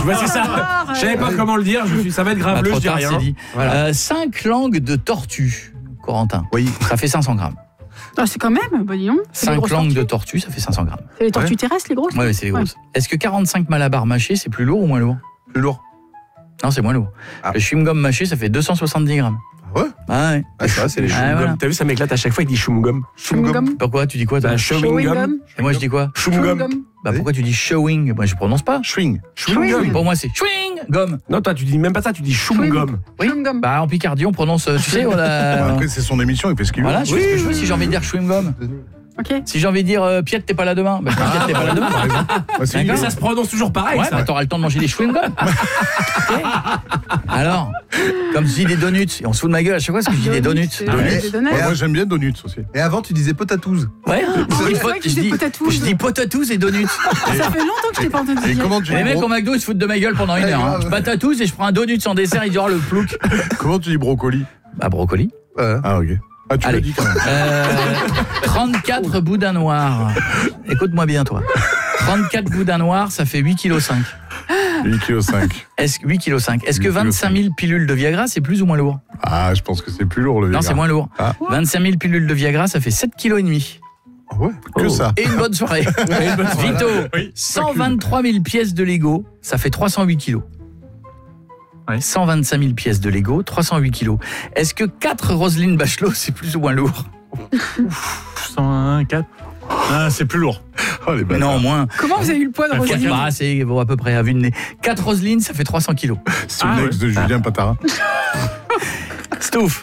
Bah, c'est ça. Je savais pas comment le dire. Ça va être graveleux, je dis rien. C'est dit. Voilà. 5 langues de tortue, Corentin. Oui. Ça fait 500 grammes. Ah, c'est quand même, bah dis donc. 5 langues de tortue, ça fait 500 grammes. C'est les tortues terrestres, les grosses. Ouais, c'est les grosses. Est-ce que 45 malabars mâchés, c'est plus lourd ou moins lourd? Plus lourd. Non, c'est moins lourd. Ah. Le chewing-gum mâché, ça fait 270 grammes. Ah ouais? Ah ouais. Ah, ça, c'est les Ah, chewing-gums. voilà. T'as vu, ça m'éclate à chaque fois, il dit chewing-gum. Chewing-gum. Pourquoi tu dis quoi toi? Bah, chewing gum. Et moi je dis quoi? Chewing-gum. Bah pourquoi tu dis showing? Moi je prononce pas. Chewing. Chewing-gum. Pour moi c'est chewing gum. Non, toi, tu dis même pas ça, tu dis chewing-gum. Oui. Chewing-gum. Bah en Picardie on prononce, tu sais, on a... Après, c'est son émission, il fait ce qu'il veut. Voilà, je fais ce que je veux si j'ai envie de dire chewing gum. Ok. Si j'ai envie de dire Piet, t'es pas là demain, bah je dis Piet, t'es pas là demain. Par exemple. Ouais, c'est D'accord. Mais ça se prononce toujours pareil, Ouais, ça. bah t'auras le temps de manger des chewing gum. Ok. Alors, comme je dis des donuts, et on se fout de ma gueule à chaque fois parce que je dis des donuts. C'est Ouais. des donuts. Ouais, moi, j'aime bien Donuts aussi. Et avant, tu disais potatouze. Ouais, c'est vrai que je dis potatouze. je dis potatouze et donuts. Ça fait longtemps que je t'ai pas entendu Et dire. comment tu Les dis mecs au McDo ils se foutent de ma gueule pendant 1 heure. Hein. Je patatouze et je prends un donut sans dessert, ils disent oh le plouc. Comment tu dis brocoli? Bah brocoli. Ah, ok. Ah, tu l'as Allez. dit quand même. 34 boudins noirs. Écoute-moi bien toi. 34 boudins noirs, ça fait 8,5 kg. 8,5 kg. Est-ce 8,5 kg. Est-ce que 8,5 kg. 25 000 pilules de Viagra, c'est plus ou moins lourd? Ah, je pense que c'est plus lourd le Non, Viagra. c'est moins lourd. Ah. 25 000 pilules de Viagra, ça fait 7,5 kg. Ah ouais, que ça. Et une bonne soirée. Vito, 123 000 pièces de Lego, ça fait 308 kg. Ouais. 125 000 pièces de Lego, 308 kg. Est-ce que 4 Roselyne Bachelot, c'est plus ou moins lourd? 101, 4. Ah, c'est plus lourd. Oh, les bâtards. Non, moins. Comment vous avez eu le poids de Roselyne? Bah, c'est bon, à peu près à vue de nez. 4 Roselyne, ça fait 300 kg. C'est une ex de Julien Patarin. Stouff,